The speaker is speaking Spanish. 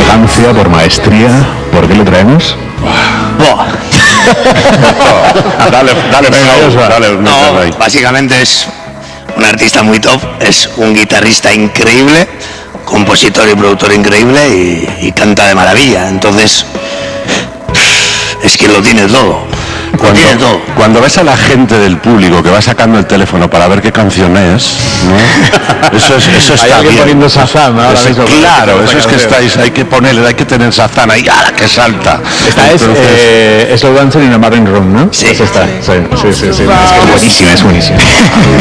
elegancia, por maestría. ¿Por qué le traemos? Dale, Venga, dale, No, ahí. básicamente es un artista muy top, es un guitarrista increíble, compositor y productor increíble y canta de maravilla. Entonces, es que lo tiene todo. Cuando ves a la gente del público que va sacando el teléfono para ver qué canción es, ¿no? Eso Hay está alguien bien. poniendo Shazam ahora Eso- mismo. claro, eso es que Canción. hay que ponerle, hay que tener Shazam ahí, ¡ah, que salta! Esta es Slow Dancing in a Marine Room, ¿no? Sí. Es esta. Sí. Es que es buenísima, es buenísima.